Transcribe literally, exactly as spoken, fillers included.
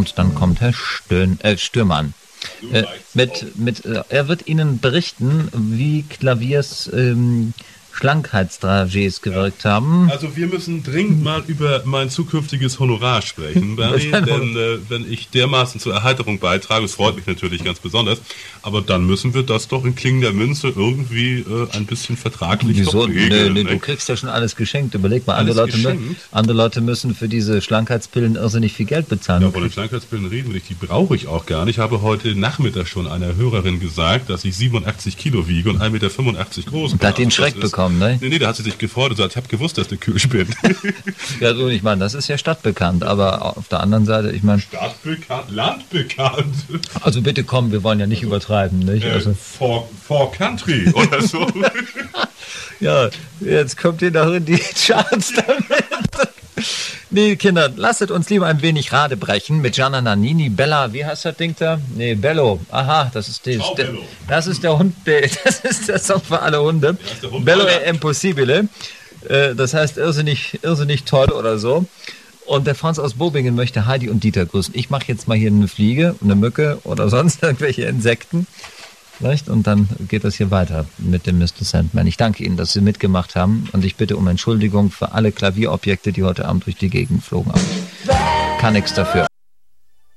Und dann kommt Herr Stön, äh, Stürmann. Äh, mit, mit, äh, er wird Ihnen berichten, wie Klaviers ähm, Schlankheitsdragés gewirkt haben. Also wir müssen dringend mal über mein zukünftiges Honorar sprechen, Bernie, denn äh, wenn ich dermaßen zur Erheiterung beitrage, das freut mich natürlich ganz besonders, aber dann müssen wir das doch in klingender Münze irgendwie äh, ein bisschen vertraglich Wieso? regeln. Nee, nee, du kriegst ja schon alles geschenkt. Überleg mal, andere Leute, mü- andere Leute müssen für diese Schlankheitspillen irrsinnig viel Geld bezahlen. Ja, von den Schlankheitspillen reden wir nicht, die brauche ich auch gar nicht. Ich habe heute Nachmittag schon einer Hörerin gesagt, dass ich siebenundachtzig Kilo wiege und ein Meter fünfundachtzig groß bin. Und da hat den Schreck bekommen. Ne? Nee, nee, da hat sie sich gefreut und gesagt, ich habe gewusst, dass du Kirsch bin. Ja, so, ich meine, das ist ja stadtbekannt, aber auf der anderen Seite, ich meine... Stadtbekannt, landbekannt. Also bitte komm, wir wollen ja nicht also, übertreiben, nicht? Äh, also. for, for Country oder so. Ja, jetzt kommt ihr noch in die Charts damit. Nee, Kinder, lasst uns lieber ein wenig Rade brechen mit Gianna Nannini. Bella, wie heißt das Ding da? Nee, Bello. Aha, das ist, die, Ciao, der, Bello. das ist der Hund, der, das ist der Song für alle Hunde. Ja, Bello è impossibile. Äh, das heißt irrsinnig, irrsinnig toll oder so. Und der Franz aus Bobingen möchte Heidi und Dieter grüßen. Ich mache jetzt mal hier eine Fliege, eine Mücke oder sonst irgendwelche Insekten. Vielleicht? Und dann geht das hier weiter mit dem Mister Sandman. Ich danke Ihnen, dass Sie mitgemacht haben und ich bitte um Entschuldigung für alle Klavierobjekte, die heute Abend durch die Gegend flogen. Kann nichts dafür.